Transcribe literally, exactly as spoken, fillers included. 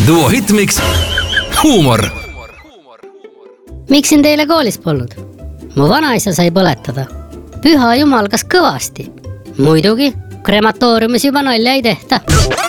Duo Hitmix huumor. Miksin teile koolis polnud? Mu vanaisa sai põletada. Püha jumal, kas kõvasti? Muidugi, krematooriumis juba nalja ei tehta.